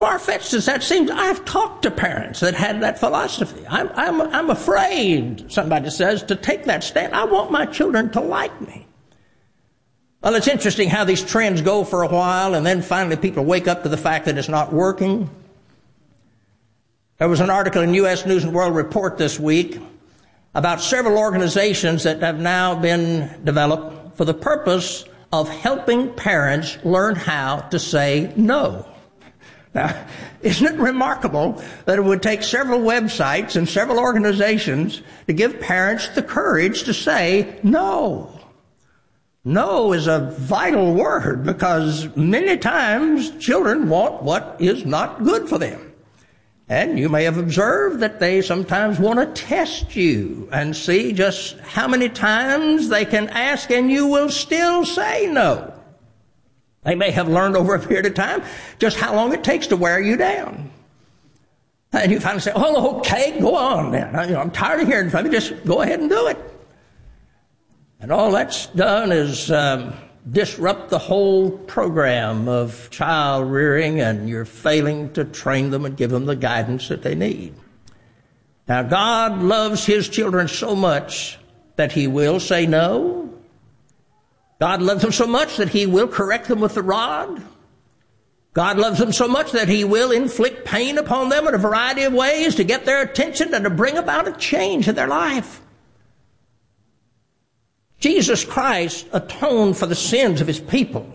far-fetched as that seems, I've talked to parents that had that philosophy. I'm afraid, somebody says, to take that stand. I want my children to like me. Well, it's interesting how these trends go for a while, and then finally people wake up to the fact that it's not working. There was an article in U.S. News and World Report this week about several organizations that have now been developed for the purpose of helping parents learn how to say no. Now, isn't it remarkable that it would take several websites and several organizations to give parents the courage to say no? No is a vital word because many times children want what is not good for them. And you may have observed that they sometimes want to test you and see just how many times they can ask and you will still say no. They may have learned over a period of time just how long it takes to wear you down. And you finally say, oh, okay, go on then. I'm tired of hearing from you. Just go ahead and do it. And all that's done is disrupt the whole program of child rearing, and you're failing to train them and give them the guidance that they need. Now, God loves His children so much that He will say no. God loves them so much that He will correct them with the rod. God loves them so much that He will inflict pain upon them in a variety of ways to get their attention and to bring about a change in their life. Jesus Christ atoned for the sins of His people.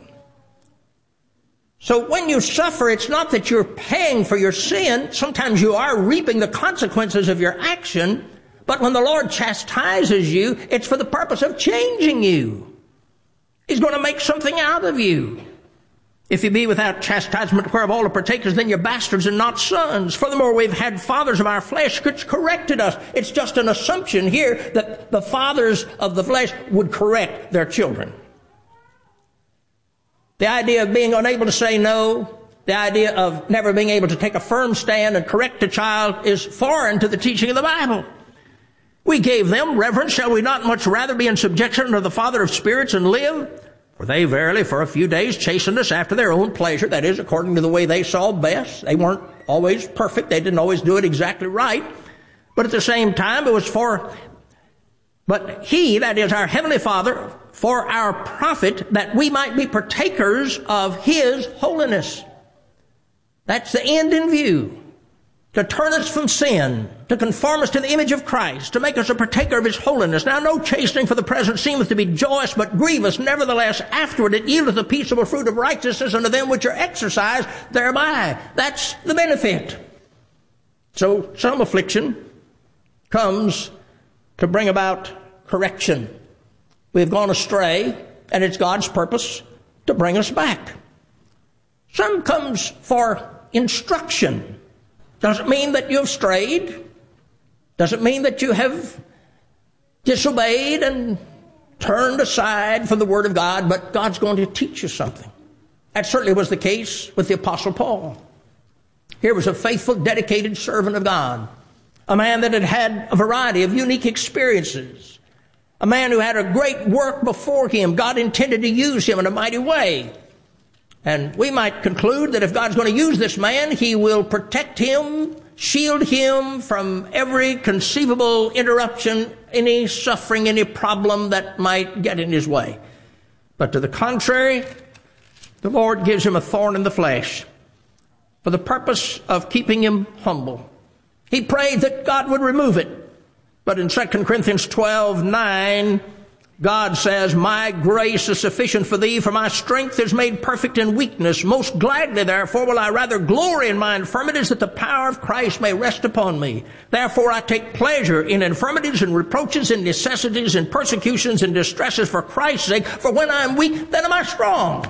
So when you suffer, it's not that you're paying for your sin. Sometimes you are reaping the consequences of your action. But when the Lord chastises you, it's for the purpose of changing you. He's going to make something out of you. If you be without chastisement, whereof all are partakers, then you're bastards and not sons. Furthermore, we've had fathers of our flesh which corrected us. It's just an assumption here that the fathers of the flesh would correct their children. The idea of being unable to say no, the idea of never being able to take a firm stand and correct a child is foreign to the teaching of the Bible. We gave them reverence. Shall we not much rather be in subjection to the Father of spirits and live? For they verily for a few days chastened us after their own pleasure, that is, according to the way they saw best. They weren't always perfect. They didn't always do it exactly right. But at the same time, it was but He, that is our Heavenly Father, for our profit, that we might be partakers of His holiness. That's the end in view. To turn us from sin, to conform us to the image of Christ, to make us a partaker of His holiness. Now, no chastening for the present seemeth to be joyous, but grievous. Nevertheless, afterward it yieldeth the peaceable fruit of righteousness unto them which are exercised thereby. That's the benefit. So, some affliction comes to bring about correction. We've gone astray, and it's God's purpose to bring us back. Some comes for instruction. Doesn't mean that you've strayed. Doesn't mean that you have disobeyed and turned aside from the Word of God, but God's going to teach you something. That certainly was the case with the Apostle Paul. Here was a faithful, dedicated servant of God, a man that had had a variety of unique experiences, a man who had a great work before him. God intended to use him in a mighty way. And we might conclude that if God's going to use this man, He will protect him, shield him from every conceivable interruption, any suffering, any problem that might get in his way. But to the contrary, the Lord gives him a thorn in the flesh for the purpose of keeping him humble. He prayed that God would remove it. But in 2 Corinthians 12:9, God says, my grace is sufficient for thee, for my strength is made perfect in weakness. Most gladly, therefore, will I rather glory in my infirmities, that the power of Christ may rest upon me. Therefore, I take pleasure in infirmities and reproaches and necessities and persecutions and distresses for Christ's sake. For when I am weak, then am I strong.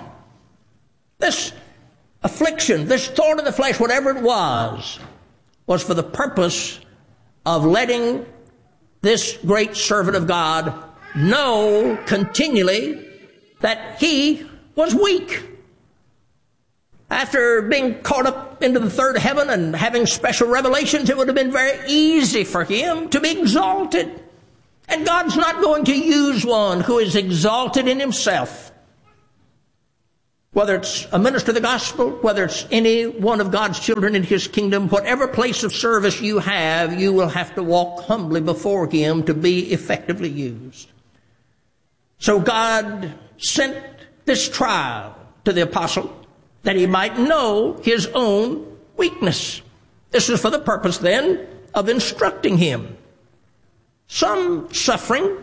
This affliction, this thorn in the flesh, whatever it was for the purpose of letting this great servant of God know continually that he was weak. After being caught up into the third heaven and having special revelations, it would have been very easy for him to be exalted. And God's not going to use one who is exalted in himself. whether it's a minister of the gospel, whether it's any one of God's children in his kingdom, whatever place of service you have, you will have to walk humbly before him to be effectively used. So God sent this trial to the apostle that he might know his own weakness. This is for the purpose then of instructing him. Some suffering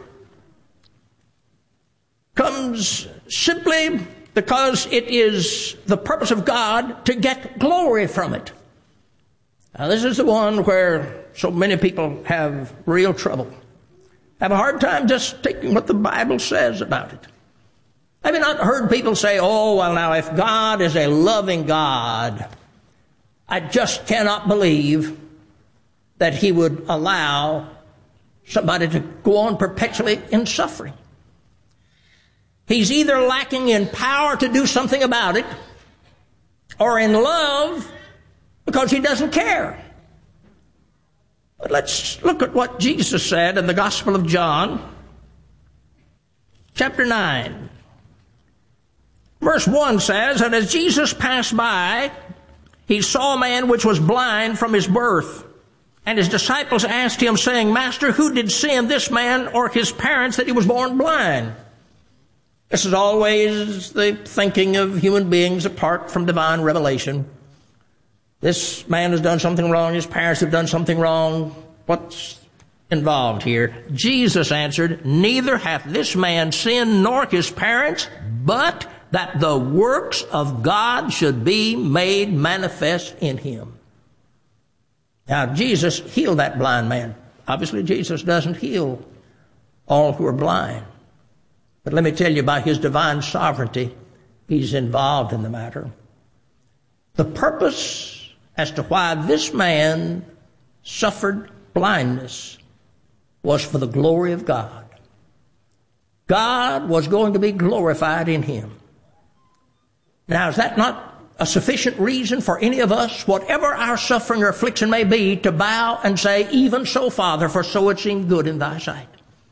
comes simply because it is the purpose of God to get glory from it. Now, this is the one where so many people have real trouble. Have a hard time just taking what the Bible says about it. Have you not heard people say, oh, well, now, if God is a loving God, I just cannot believe that he would allow somebody to go on perpetually in suffering. He's either lacking in power to do something about it or in love because he doesn't care. But let's look at what Jesus said in the Gospel of John, chapter 9. Verse 1 says, and as Jesus passed by, he saw a man which was blind from his birth. And his disciples asked him, saying, Master, who did sin, this man or his parents, that he was born blind? This is always the thinking of human beings apart from divine revelation. This man has done something wrong. His parents have done something wrong. What's involved here? Jesus answered, neither hath this man sinned nor his parents, but that the works of God should be made manifest in him. Now, Jesus healed that blind man. Obviously, Jesus doesn't heal all who are blind. But let me tell you, by his divine sovereignty, he's involved in the matter. The purpose as to why this man suffered blindness was for the glory of God. God was going to be glorified in him. Now, is that not a sufficient reason for any of us, whatever our suffering or affliction may be, to bow and say, even so, Father, for so it seemed good in thy sight?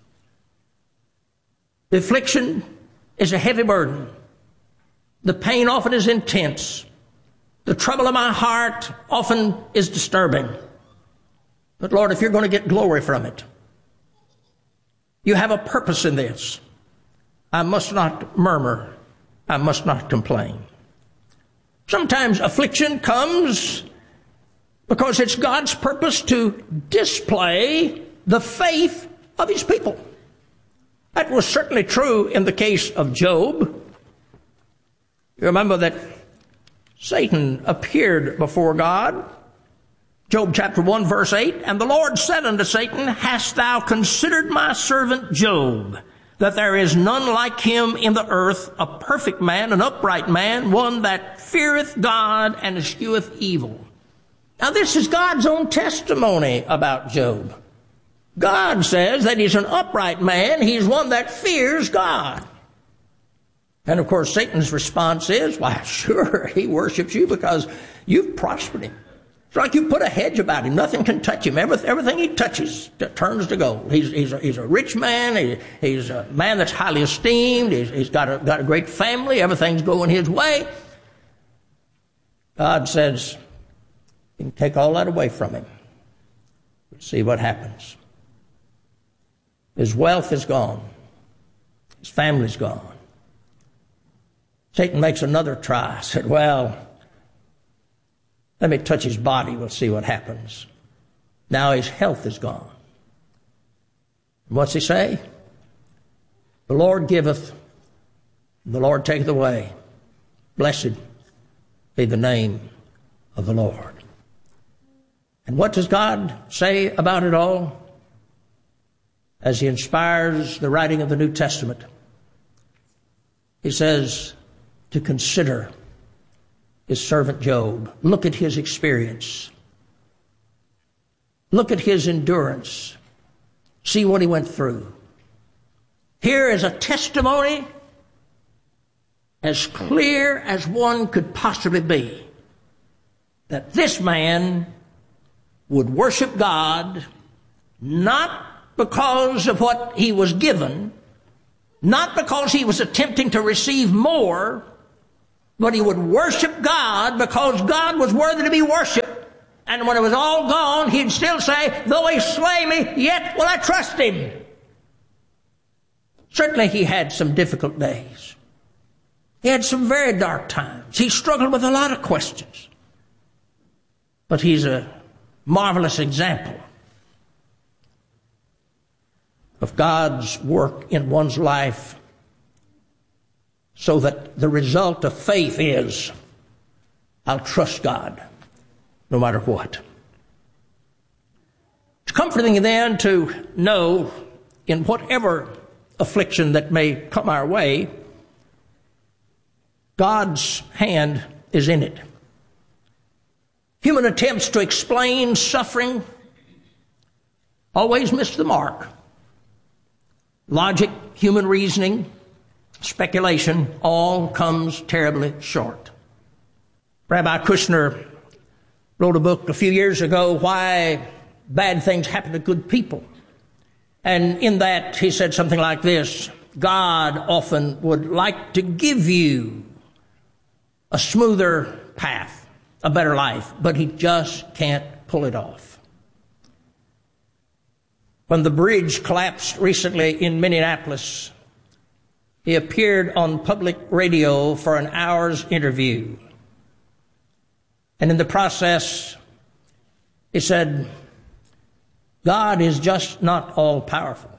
The affliction is a heavy burden. The pain often is intense. The trouble of my heart often is disturbing. But Lord, if you're going to get glory from it, you have a purpose in this. I must not murmur. I must not complain. Sometimes affliction comes because it's God's purpose to display the faith of his people. That was certainly true in the case of Job. You remember that Satan appeared before God. Job chapter 1 verse 8, and the Lord said unto Satan, hast thou considered my servant Job, that there is none like him in the earth, a perfect man, an upright man, one that feareth God and escheweth evil. Now this is God's own testimony about Job. God says that he's an upright man. He's one that fears God. And of course, Satan's response is, why, sure, he worships you because you've prospered him. It's like you put a hedge about him. Nothing can touch him. Everything he touches turns to gold. He's a rich man. He's a man that's highly esteemed. He's got a great family. Everything's going his way. God says, you can take all that away from him. Let's see what happens. His wealth is gone. His family's gone. Satan makes another try. Said, well, let me touch his body. We'll see what happens. Now his health is gone. What's he say? The Lord giveth, the Lord taketh away. Blessed be the name of the Lord. And what does God say about it all? As he inspires the writing of the New Testament, he says to consider his servant Job. Look at his experience. Look at his endurance. See what he went through. Here is a testimony as clear as one could possibly be that this man would worship God not because of what he was given, not because he was attempting to receive more, but he would worship God because God was worthy to be worshiped. And when it was all gone, he'd still say, though he slay me, yet will I trust him. Certainly he had some difficult days. He had some very dark times. He struggled with a lot of questions. But he's a marvelous example of God's work in one's life, so that the result of faith is, I'll trust God no matter what. It's comforting then to know, in whatever affliction that may come our way, God's hand is in it. Human attempts to explain suffering always miss the mark. Logic, human reasoning, speculation, all comes terribly short. Rabbi Kushner wrote a book a few years ago, Why Bad Things Happen to Good People. And in that he said something like this: God often would like to give you a smoother path, a better life, but he just can't pull it off. When the bridge collapsed recently in Minneapolis, he appeared on public radio for an hour's interview. And in the process, he said, God is just not all-powerful.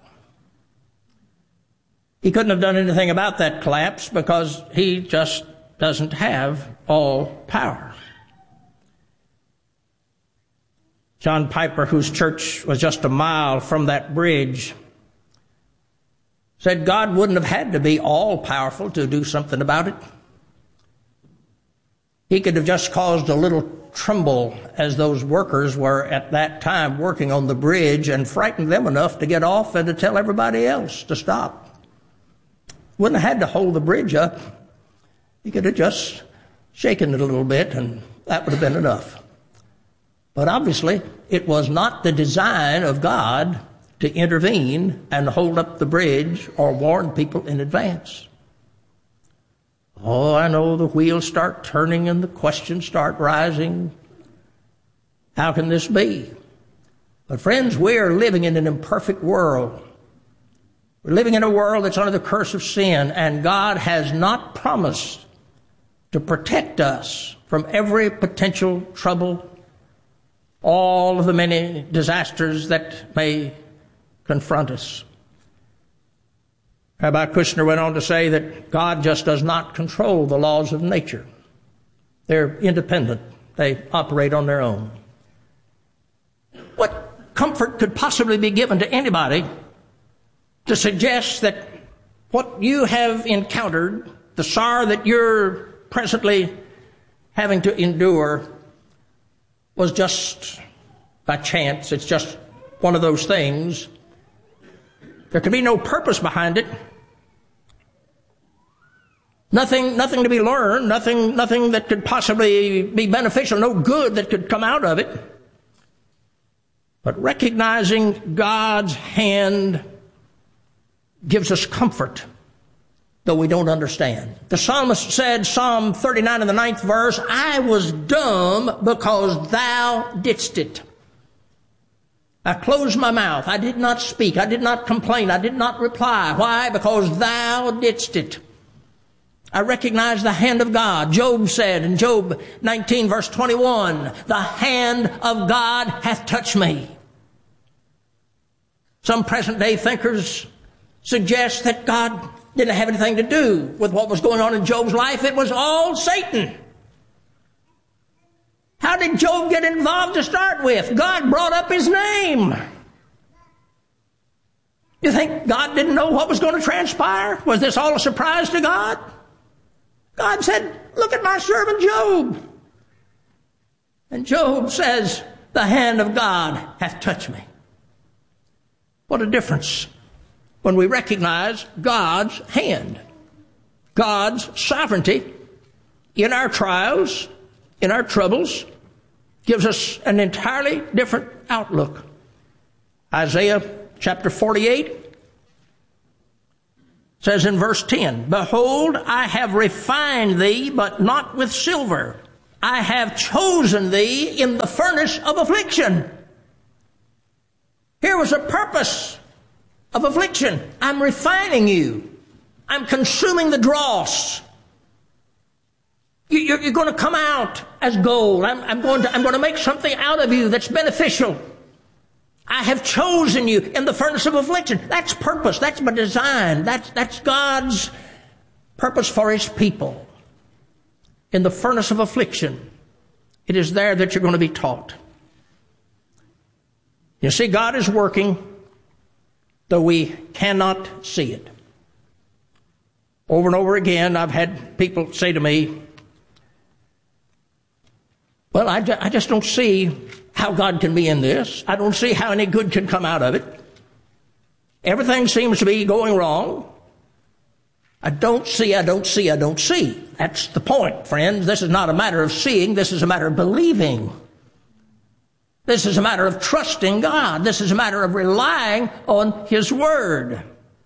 He couldn't have done anything about that collapse because he just doesn't have all power. John Piper, whose church was just a mile from that bridge, said God wouldn't have had to be all-powerful to do something about it. He could have just caused a little tremble as those workers were at that time working on the bridge and frightened them enough to get off and to tell everybody else to stop. Wouldn't have had to hold the bridge up. He could have just shaken it a little bit and that would have been enough. But obviously, it was not the design of God to intervene and hold up the bridge or warn people in advance. Oh, I know the wheels start turning and the questions start rising. How can this be? But friends, we are living in an imperfect world. We're living in a world that's under the curse of sin, and God has not promised to protect us from every potential trouble, all of the many disasters that may confront us. Rabbi Kushner went on to say that God just does not control the laws of nature. They're independent. They operate on their own. What comfort could possibly be given to anybody to suggest that what you have encountered, the sorrow that you're presently having to endure, was just by chance? It's just one of those things. There can be no purpose behind it. Nothing to be learned, nothing that could possibly be beneficial, no good that could come out of it. But recognizing God's hand gives us comfort, though we don't understand. The psalmist said, Psalm 39 in the 9th verse, I was dumb because thou didst it. I closed my mouth. I did not speak. I did not complain. I did not reply. Why? Because thou didst it. I recognize the hand of God. Job said in Job 19 verse 21, the hand of God hath touched me. Some present day thinkers suggest that God didn't have anything to do with what was going on in Job's life. It was all Satan. How did Job get involved to start with? God brought up his name. You think God didn't know what was going to transpire? Was this all a surprise to God? God said, look at my servant Job. And Job says, the hand of God hath touched me. What a difference when we recognize God's hand, God's sovereignty in our trials, in our troubles, gives us an entirely different outlook. Isaiah chapter 48 says in verse 10, behold, I have refined thee, but not with silver. I have chosen thee in the furnace of affliction. Here was a purpose of affliction. I'm refining you. I'm consuming the dross. You're going to come out as gold. I'm going to make something out of you that's beneficial. I have chosen you in the furnace of affliction. That's purpose. That's my design. That's God's purpose for His people. In the furnace of affliction, it is there that you're going to be taught. You see, God is working, though we cannot see it. Over and over again, I've had people say to me, well, I just don't see how God can be in this. I don't see how any good can come out of it. Everything seems to be going wrong. I don't see. That's the point, friends. This is not a matter of seeing. This is a matter of believing. This is a matter of trusting God. This is a matter of relying on His Word.